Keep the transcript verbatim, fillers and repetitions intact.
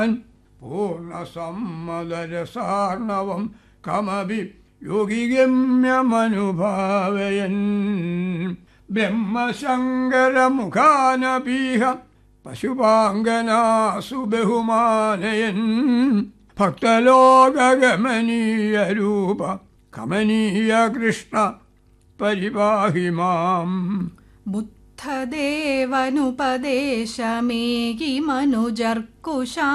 പൂർണ്ണസമ്മതരസാർണവം കമപി യോഗിഗമ്യമനുഭാവയൻ ബ്രഹ്മശങ്കരമുഖാനപീഹ പശുപാങ്കനാസു ബഹുമാനയൻ ഭക്തലോകഗമനീയ രൂപ കമനീയ കൃഷ്ണ പരിപാഹി മാം. ബുദ്ധദേവനുപദേശമേകി മനുജർക്കു